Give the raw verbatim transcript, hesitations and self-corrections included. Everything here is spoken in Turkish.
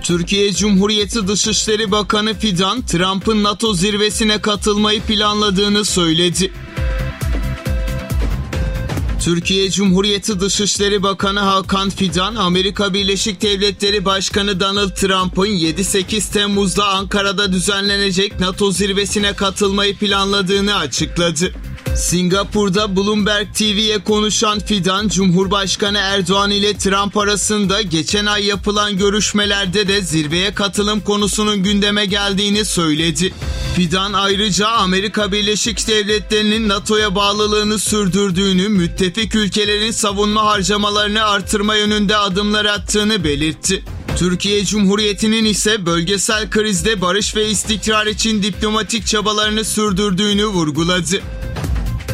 Türkiye Cumhuriyeti Dışişleri Bakanı Fidan, Trump'ın NATO zirvesine katılmayı planladığını söyledi. Türkiye Cumhuriyeti Dışişleri Bakanı Hakan Fidan, Amerika Birleşik Devletleri Başkanı Donald Trump'ın yedi sekiz Temmuz'da Ankara'da düzenlenecek NATO zirvesine katılmayı planladığını açıkladı. Singapur'da Bloomberg T V'ye konuşan Fidan, Cumhurbaşkanı Erdoğan ile Trump arasında geçen ay yapılan görüşmelerde de zirveye katılım konusunun gündeme geldiğini söyledi. Fidan ayrıca Amerika Birleşik Devletleri'nin NATO'ya bağlılığını sürdürdüğünü, müttefik ülkelerin savunma harcamalarını artırma yönünde adımlar attığını belirtti. Türkiye Cumhuriyeti'nin ise bölgesel krizde barış ve istikrar için diplomatik çabalarını sürdürdüğünü vurguladı.